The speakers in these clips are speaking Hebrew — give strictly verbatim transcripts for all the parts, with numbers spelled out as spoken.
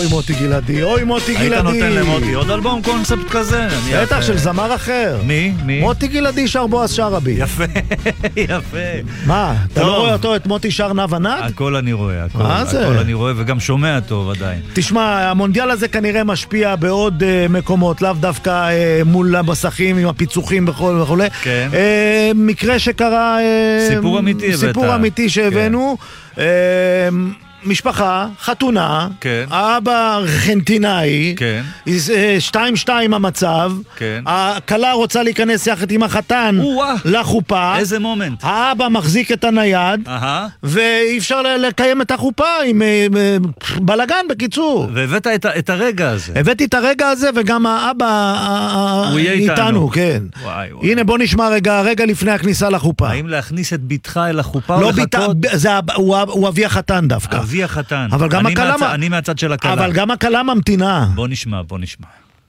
אוי מוטי גלעדי, אוי מוטי גלעדי. היית נותן למוטי עוד אלבום קונספט כזה? בטח, של זמר אחר. מי? מי? מוטי גלעדי שר בועז שרעבי. יפה, יפה. מה, אתה לא רואה אותו, את מוטי שר נב ענת? הכל אני רואה, הכל, מה זה? הכל אני רואה וגם שומע טוב עדיין. תשמע, המונדיאל הזה כנראה משפיע בעוד uh, מקומות, לאו דווקא uh, מול המסכים עם הפיצוחים וכו' וכו'. כן. Uh, מקרה שקרה... Uh, סיפור אמיתי סיפור הבאת. אמיתי שהבאנו. כן. Uh, משפחה, חתונה, כן. האבא ארגנטינאי, כן. שתיים שתיים המצב, כן. הכלה רוצה להיכנס יחד עם החתן ווא. לחופה, איזה מומנט. האבא מחזיק את הנייד, אהה. ואי אפשר לקיים את החופה עם בלגן בקיצור. והבאת את, את הרגע הזה. הבאתי את הרגע הזה וגם האבא הוא יהיה איתנו. איתנו, כן. וואי, וואי. הנה בוא נשמע רגע, רגע לפני הכניסה לחופה. האם להכניס את ביתך אל החופה לא או לחכות? ביתה, זה, הוא, הוא אבי החתן דווקא. אבי החתן. אבל גם אני, הכלה, מהצ... אני מהצד של הכלה. אבל גם הכלה ממתינה. בוא נשמע, בוא נשמע.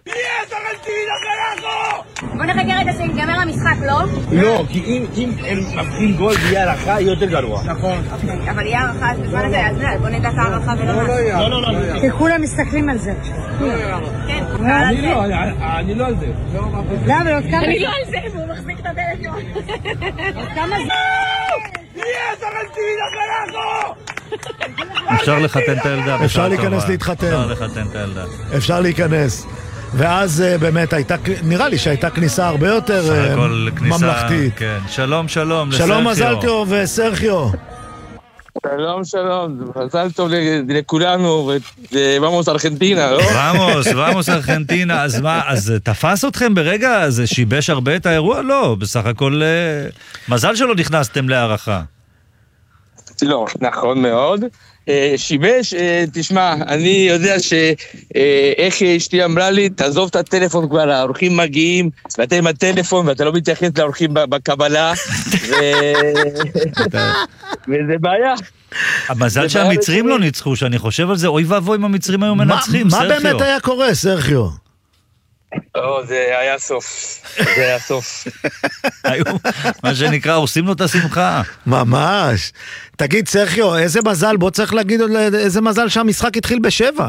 בוא נחכה רגע שיגמר המשחק, לא? לא, כי אם הם מבחין גול ויהיה הערכה, יהיה יותר גרוע. נכון. אבל יהיה הערכה בזמן הזה, אז בוא נדע את הערכה ולמה. לא, לא, לא. כי כולם מסתכלים על זה. כן, אני לא, אני לא על זה. לא, אבל עוד כמה... אני לא על זה, והוא מחזיק את הטלפון. עוד כמה זה... אפשר לחתן את הילדה. אפשר להיכנס להתחתן. אפשר לחתן את הילדה. אפשר להיכנס. ואז באמת הייתה, נראה לי שהייתה כניסה הרבה יותר ממלכתית. כן. שלום, שלום. שלום, מזל טוב, סרחיו. שלום, שלום. מזל טוב לכולנו, ואמוס ארגנטינה, לא? ואמוס, ואמוס ארגנטינה. אז מה, אז תפס אתכם ברגע, זה שיבש הרבה את האירוע? לא, בסך הכל, מזל שלא נכנסתם להערכה. לא, נכון מאוד. שיבש, תשמע, אני יודע שאיך אשתי אמרה לי, תעזוב את הטלפון כבר, האורחים מגיעים, ואתה עם הטלפון, ואתה לא מתייחס לאורחים בקבלה, וזה בעיה. המזל שהמצרים לא ניצחו, שאני חושב על זה, אוי ואבוי אם המצרים היו מנצחים, סרחיו. מה באמת היה קורה, סרחיו? או, זה היה סוף. זה היה סוף. מה שנקרא, עושים לו את השמחה. ממש. תגיד, סרחיו, איזה מזל, בוא צריך להגיד איזה מזל שהמשחק התחיל בשבע.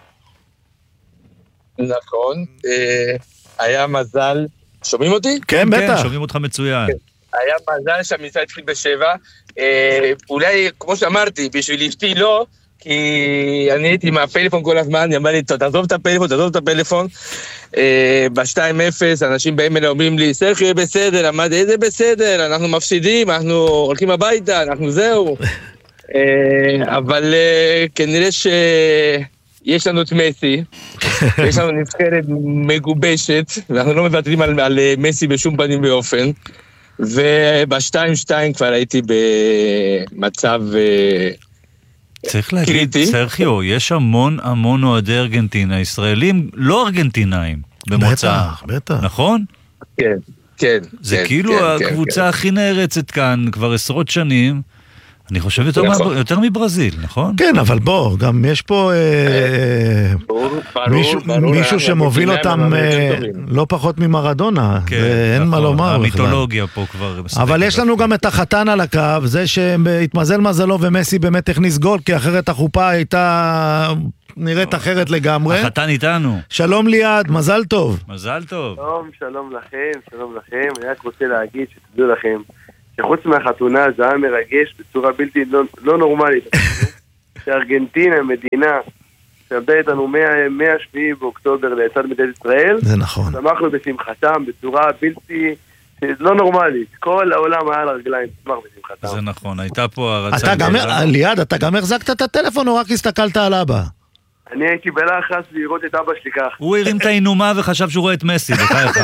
נכון. היה מזל... שומעים אותי? כן, בטח. שומעים אותך מצוין. היה מזל שהמשחק התחיל בשבע. אולי, כמו שאמרתי, בשביל אשתי לא, כי אני הייתי עם הפלאפון כל הזמן, אני אמר לי, תעזוב את הפלאפון, תעזוב את הפלאפון. ב-שתיים אפס, אנשים באים אלה אומרים לי, סרחיו יהיה בסדר, אמרתי, איזה בסדר, אנחנו מפסידים, אנחנו הולכים הביתה, אנחנו זהו. אבל כנראה שיש לנו את מסי, יש לנו נבחרת מגובשת, ואנחנו לא מוותרים על, על מסי בשום פנים באופן, וב-שתיים שתיים כבר הייתי במצב... צריך להגיד, סרחיו, יש המון המון אוהדי ארגנטינה, ישראלים לא ארגנטינאים במוצא. בטח, בטח. נכון? כן, כן. זה כן, כאילו כן, הקבוצה כן. הכי נערצת כאן כבר עשרות שנים, אני חושב יותר, נכון. מה, יותר מברזיל, נכון? כן, אבל בוא, גם יש פה אה, ברור, מישהו, ברור, מישהו אנחנו שמוביל ארגנטינאים, אותם אבל אה, יותר טובים. לא פחות ממרדונה, כן, אין נכון, מה לומר בכלל. המיתולוגיה פה כבר... אבל יש לנו גם את החתן על הקו, זה שהתמזל מזלו ומסי באמת הכניס גול, כי אחרת החופה הייתה נראית אחרת לגמרי. החתן איתנו. שלום ליעד, מזל טוב. מזל טוב. שלום, שלום לכם, שלום לכם. אני רק רוצה להגיד שתדעו לכם, שחוץ מהחתונה זה היה מרגש בצורה בלתי לא, לא נורמלית. שארגנטינה, מדינה, שעבדה איתנו מה-שביעי באוקטובר לצד מדינת ישראל. זה נכון. שמחנו בשמחתם בצורה בלתי לא נורמלית. כל העולם היה על הרגליים, שמח בשמחתם. זה נכון, הייתה פה הרצה... אתה גם, ליעד, אתה גם החזקת את הטלפון או רק הסתכלת על אבא? אני הייתי בלחץ לראות את אבא שלי כך. הוא הרים את העינומה וחשב שהוא רואה את מסי, בחייך.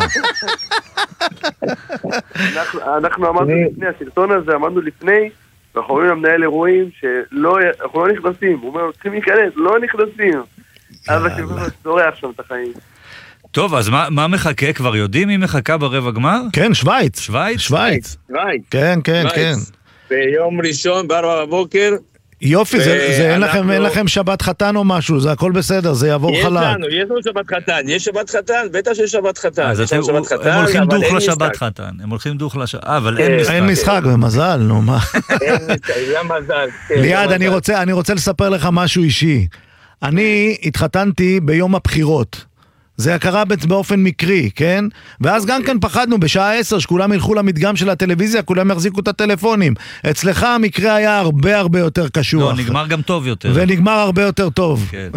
אנחנו עמדנו לפני הסרטון הזה, עמדנו לפני, ואנחנו אומרים למנהל אירועים שאנחנו לא נכנסים. הוא אומר, צריכים להיכנס, לא נכנסים. אבא שלי צורח שם את החיים. טוב, אז מה, מה מחכה? כבר יודעים מי מחכה ברבע גמר? כן, שוויץ. שוויץ? שוויץ. שוויץ. כן, כן, שוויץ. כן. ביום ראשון, בארבע בבוקר. יופי, זה, זה אין, אנחנו... לכם, אין לכם שבת חתן או משהו, זה הכל בסדר, זה יעבור יש חלק. יש לנו, יש לנו שבת חתן, יש שבת חתן, בטח שיש שבת חתן. אז יש אתם, לנו שבת חתן, הם הולכים אבל דוך אין לשבת משחק. חתן, הם הולכים דוך לשבת, אבל כן, אין משחק. אין משחק, במזל, נו מה. אין משחק, זה המזל. כן, ליעד, זה אני המזל. רוצה, אני רוצה לספר לך משהו אישי. אני התחתנתי ביום הבחירות. זה קרה באופן מקרי, כן? ואז גם כן פחדנו בשעה עשר שכולם ילכו למדגם של הטלוויזיה, כולם יחזיקו את הטלפונים. אצלך המקרה היה הרבה הרבה יותר קשוח. לא, נגמר גם טוב יותר. ונגמר הרבה יותר טוב. כן.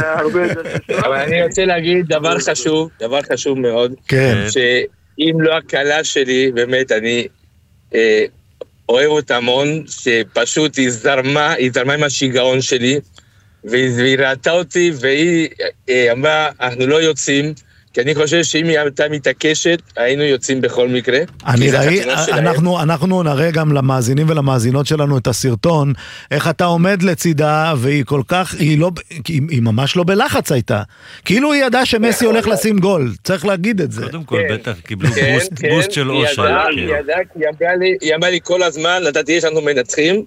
אבל אני רוצה להגיד דבר חשוב, דבר חשוב מאוד. כן. שאם לא הקלה שלי, באמת, אני אה, אוהב אותה המון, שפשוט היא זרמה, היא זרמה עם השיגעון שלי, והיא ראתה אותי, והיא אמרה, אנחנו לא יוצאים, כי אני חושב שאם היא הייתה מתעקשת, היינו יוצאים בכל מקרה. אני ראי, אנחנו, אנחנו נראה גם למאזינים ולמאזינות שלנו את הסרטון, איך אתה עומד לצידה, והיא כל כך, היא לא, היא, היא ממש לא בלחץ הייתה. כאילו היא ידעה שמסי הולך לשים גול, צריך להגיד את זה. קודם כל, בטח, קיבלו בוסט של אושר. היא ידעה, כי היא אמרה לי כל הזמן, לדעתי יש לנו מנצחים,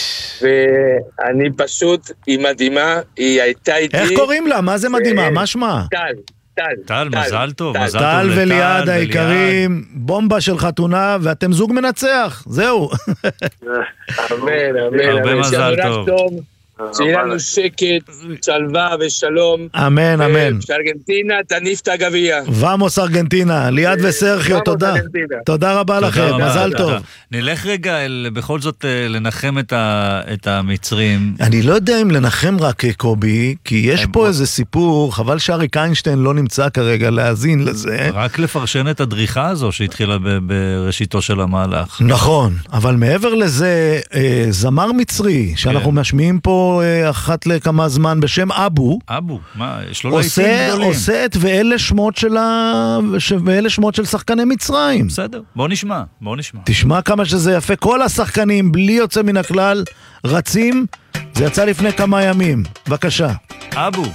ואני פשוט, היא מדהימה, היא הייתה איתי. איך קוראים לה? מה זה מדהימה? מה שמה? טל, טל. טל, מזל טוב, מזל טוב טל לטל וליעד היקרים, בומבה של חתונה, ואתם זוג מנצח, זהו. אמן, אמן. הרבה מזל טוב. שיהיה לנו שקט, שלווה ושלום. אמן, אמן. שארגנטינה תניף את הגביע. ומוס ארגנטינה, ליעד וסרחיו, תודה. תודה רבה לכם, מזל טוב. נלך רגע בכל זאת לנחם את המצרים. אני לא יודע אם לנחם רק קובי, כי יש פה איזה סיפור, חבל שאריק איינשטיין לא נמצא כרגע להאזין לזה. רק לפרשן את הדריכה הזו שהתחילה בראשיתו של המהלך. נכון, אבל מעבר לזה, זמר מצרי, שאנחנו משמיעים פה אחת לכמה זמן בשם אבו. אבו, מה? יש לו להיטים גדולים. עושה את ואלה שמות של ה... ואלה שמות של שחקני מצרים. בסדר, בוא נשמע, בוא נשמע. תשמע כמה שזה יפה. כל השחקנים, בלי יוצא מן הכלל, רצים. זה יצא לפני כמה ימים. בבקשה. אבו.